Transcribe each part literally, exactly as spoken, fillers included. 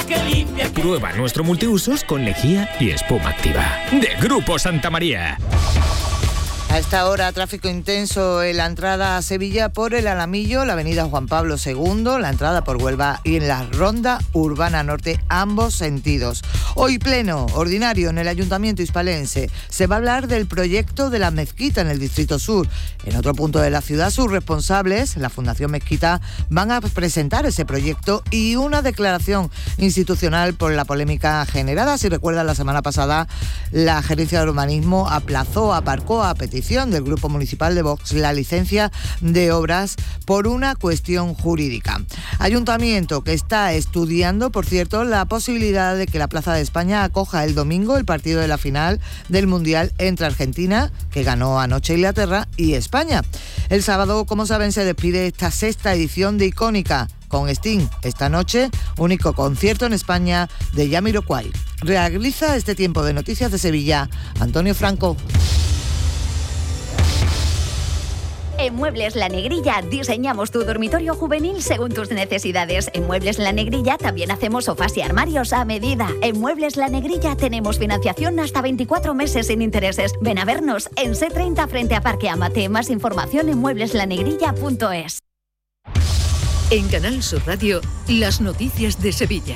que limpia. Prueba nuestro multiusos con lejía y espuma activa. De Grupo Santa María. A esta hora, tráfico intenso en la entrada a Sevilla por el Alamillo, la avenida Juan Pablo segundo, la entrada por Huelva y en la Ronda Urbana Norte, ambos sentidos. Hoy pleno ordinario en el Ayuntamiento hispalense. Se va a hablar del proyecto de la mezquita en el Distrito Sur. En otro punto de la ciudad, sus responsables, la Fundación Mezquita, van a presentar ese proyecto y una declaración institucional por la polémica generada. Si recuerdan, la semana pasada la Gerencia de Urbanismo aplazó, aparcó a petición del Grupo Municipal de Vox la licencia de obras por una cuestión jurídica. Ayuntamiento que está estudiando, por cierto, la posibilidad de que la Plaza de España acoja el domingo el partido de la final del Mundial entre Argentina, que ganó anoche Inglaterra, y España. El sábado, como saben, se despide esta sexta edición de Icónica, con Sting esta noche, único concierto en España de Jamiroquai. Realiza este tiempo de Noticias de Sevilla Antonio Franco. En Muebles La Negrilla diseñamos tu dormitorio juvenil según tus necesidades. En Muebles La Negrilla también hacemos sofás y armarios a medida. En Muebles La Negrilla tenemos financiación hasta veinticuatro meses sin intereses. Ven a vernos en C treinta frente a Parque Amate. Más información en muebles la negrilla punto es. En Canal Sur Radio, las noticias de Sevilla.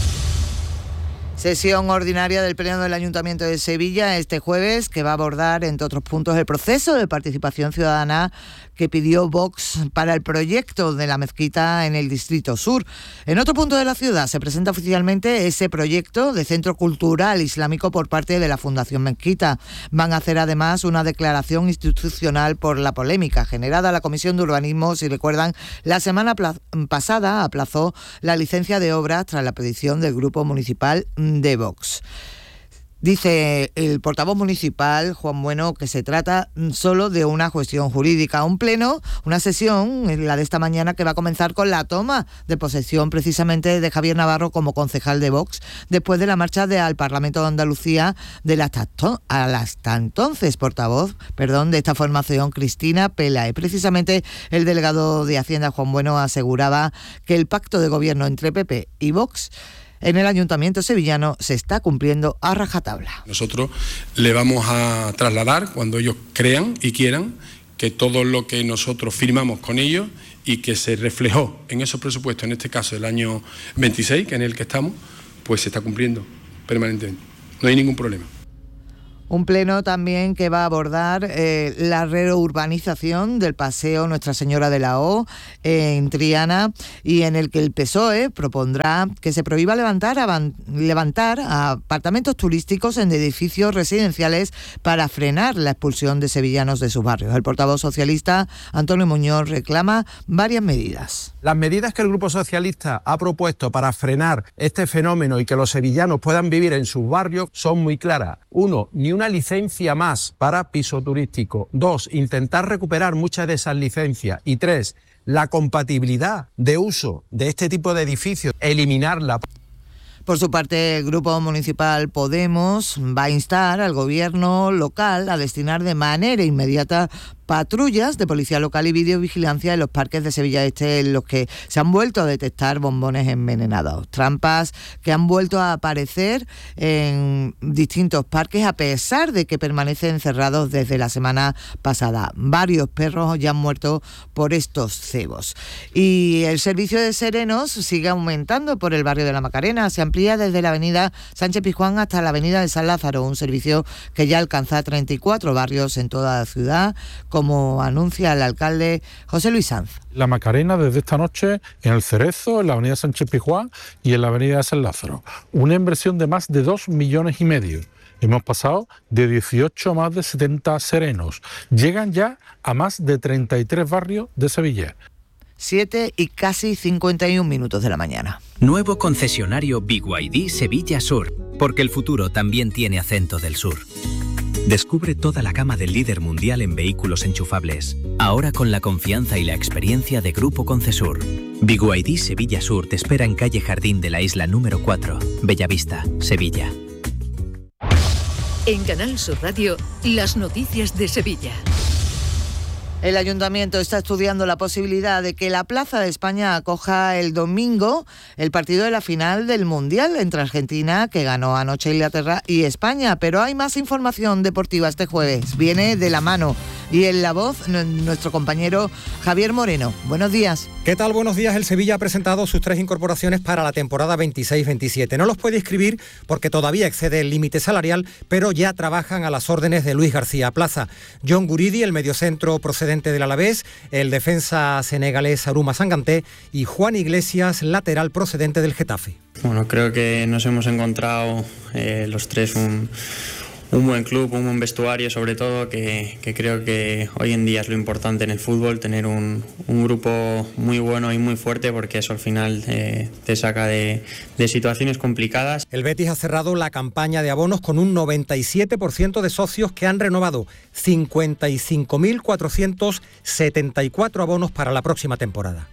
Sesión ordinaria del Pleno del Ayuntamiento de Sevilla este jueves, que va a abordar, entre otros puntos, el proceso de participación ciudadana que pidió Vox para el proyecto de la mezquita en el Distrito Sur. En otro punto de la ciudad se presenta oficialmente ese proyecto de centro cultural islámico por parte de la Fundación Mezquita. Van a hacer además una declaración institucional por la polémica generada. La Comisión de Urbanismo, si recuerdan, la semana pasada aplazó la licencia de obras tras la petición del Grupo Municipal de Vox. Dice el portavoz municipal, Juan Bueno, que se trata solo de una cuestión jurídica. Un pleno, una sesión, la de esta mañana, que va a comenzar con la toma de posesión precisamente de Javier Navarro como concejal de Vox, después de la marcha de, al Parlamento de Andalucía de la hasta, a la hasta entonces portavoz perdón, de esta formación, Cristina Pelae. Precisamente el delegado de Hacienda, Juan Bueno, aseguraba que el pacto de gobierno entre P P y Vox en el Ayuntamiento sevillano se está cumpliendo a rajatabla. Nosotros le vamos a trasladar, cuando ellos crean y quieran, que todo lo que nosotros firmamos con ellos y que se reflejó en esos presupuestos, en este caso del año veintiséis, que en el que estamos, pues se está cumpliendo permanentemente. No hay ningún problema. Un pleno también que va a abordar eh, la reurbanización del Paseo Nuestra Señora de la O eh, en Triana, y en el que el P S O E propondrá que se prohíba levantar, avan, levantar apartamentos turísticos en edificios residenciales para frenar la expulsión de sevillanos de sus barrios. El portavoz socialista, Antonio Muñoz, reclama varias medidas. Las medidas que el Grupo Socialista ha propuesto para frenar este fenómeno y que los sevillanos puedan vivir en sus barrios son muy claras. Uno, ni una licencia más para piso turístico. Dos, intentar recuperar muchas de esas licencias. Y tres, la compatibilidad de uso de este tipo de edificios, eliminarla. Por su parte, el Grupo Municipal Podemos va a instar al gobierno local a destinar de manera inmediata patrullas de policía local y videovigilancia en los parques de Sevilla Este, en los que se han vuelto a detectar bombones envenenados. Trampas que han vuelto a aparecer en distintos parques a pesar de que permanecen cerrados desde la semana pasada. Varios perros ya han muerto por estos cebos. Y el servicio de serenos sigue aumentando por el barrio de la Macarena. Se amplía desde la avenida Sánchez Pizjuán hasta la avenida de San Lázaro, un servicio que ya alcanza treinta y cuatro barrios en toda la ciudad, como anuncia el alcalde José Luis Sanz. La Macarena desde esta noche en el Cerezo, en la avenida Sánchez Pizjuán y en la avenida de San Lázaro. Una inversión de más de dos millones y medio. Hemos pasado de dieciocho a más de setenta serenos. Llegan ya a más de treinta y tres barrios de Sevilla. siete y casi cincuenta y un minutos de la mañana. Nuevo concesionario B Y D Sevilla Sur, porque el futuro también tiene acento del sur. Descubre toda la gama del líder mundial en vehículos enchufables, ahora con la confianza y la experiencia de Grupo Concesur. B Y D Sevilla Sur te espera en calle Jardín de la Isla número cuatro, Bellavista, Sevilla. En Canal Sur Radio, las noticias de Sevilla. El Ayuntamiento está estudiando la posibilidad de que la Plaza de España acoja el domingo el partido de la final del Mundial entre Argentina, que ganó anoche Inglaterra, y España. Pero hay más información deportiva este jueves. Viene de la mano. Y en la voz, nuestro compañero Javier Moreno. Buenos días. ¿Qué tal? Buenos días. El Sevilla ha presentado sus tres incorporaciones para la temporada veintiséis veintisiete. No los puede inscribir porque todavía excede el límite salarial, pero ya trabajan a las órdenes de Luis García Plaza. John Guridi, el mediocentro procedente del Alavés, el defensa senegalés Aruma Sanganté y Juan Iglesias, lateral procedente del Getafe. Bueno, creo que nos hemos encontrado eh, los tres un... un buen club, un buen vestuario, sobre todo, que, que creo que hoy en día es lo importante en el fútbol, tener un, un grupo muy bueno y muy fuerte, porque eso al final eh, te saca de, de situaciones complicadas. El Betis ha cerrado la campaña de abonos con un noventa y siete por ciento de socios que han renovado cincuenta y cinco mil cuatrocientos setenta y cuatro abonos para la próxima temporada.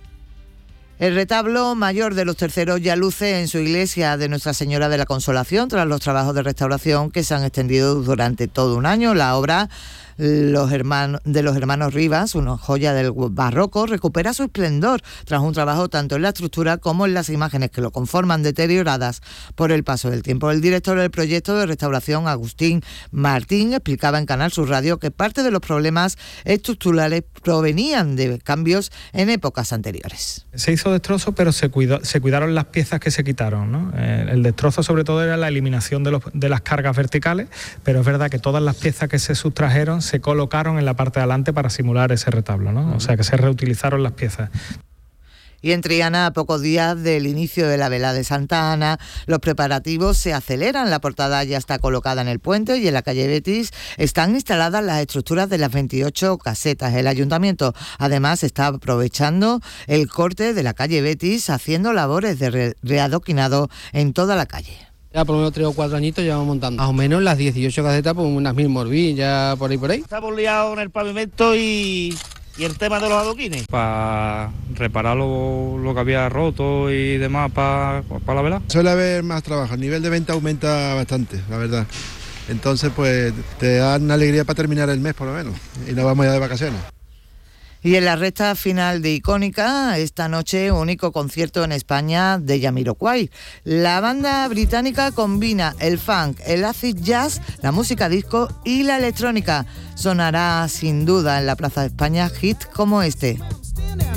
El retablo mayor de los Terceros ya luce en su iglesia de Nuestra Señora de la Consolación tras los trabajos de restauración que se han extendido durante todo un año. La obra los hermanos, de los hermanos Rivas, una joya del barroco, recupera su esplendor tras un trabajo tanto en la estructura como en las imágenes que lo conforman, deterioradas por el paso del tiempo. El director del proyecto de restauración, Agustín Martín, explicaba en Canal Sur Radio que parte de los problemas estructurales provenían de cambios en épocas anteriores. Se hizo destrozo, pero se, cuidó, se cuidaron las piezas que se quitaron, ¿no? El, el destrozo sobre todo era la eliminación de, los, de las cargas verticales, pero es verdad que todas las piezas que se sustrajeron se colocaron en la parte de adelante para simular ese retablo, ¿no? O sea que se reutilizaron las piezas. Y en Triana, a pocos días del inicio de la vela de Santa Ana, los preparativos se aceleran. La portada ya está colocada en el puente y en la calle Betis están instaladas las estructuras de las veintiocho casetas. El ayuntamiento además está aprovechando el corte de la calle Betis, haciendo labores de re- readoquinado en toda la calle. Ya por lo menos tres o cuatro añitos llevamos montando. Más o menos las dieciocho casetas, pues unas mil morbillas por ahí por ahí. Estamos liados en el pavimento y, y el tema de los adoquines. Para reparar lo, lo que había roto y demás para pa la vela. Suele haber más trabajo, el nivel de venta aumenta bastante, la verdad. Entonces pues te dan una alegría para terminar el mes por lo menos y nos vamos ya de vacaciones. Y en la recta final de Icónica, esta noche único concierto en España de Jamiroquai. La banda británica combina el funk, el acid jazz, la música disco y la electrónica. Sonará sin duda en la Plaza de España hits como este.